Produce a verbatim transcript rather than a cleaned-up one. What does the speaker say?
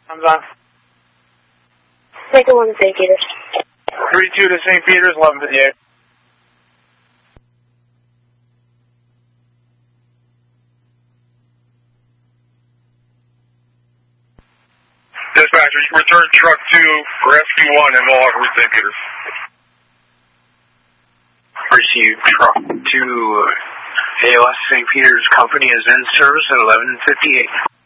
I'm on. Take the one to Saint Peter's. three two to Saint Peter's, eleven fifty-eight. Dispatcher, return truck two, rescue one, and Mohawk Route Saint Peter's. Receive truck two, A L S Saint Peter's Company is in service at eleven fifty-eight.